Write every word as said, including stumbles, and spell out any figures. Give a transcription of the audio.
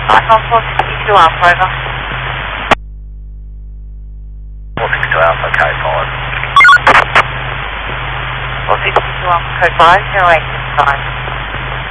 Icon four sixty-two Alpha, over. four sixty-two Alpha, code five. four sixty-two Alpha, code five, zero eight six five.